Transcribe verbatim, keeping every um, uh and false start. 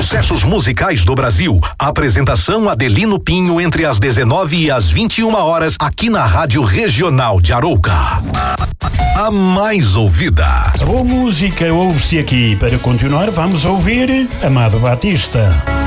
sucessos musicais do Brasil. Apresentação Adelino Pinho entre as dezenove e as vinte e uma horas aqui na Rádio Regional de Arouca. A mais ouvida. A boa música ouve-se aqui. Para continuar, vamos ouvir Amado Batista.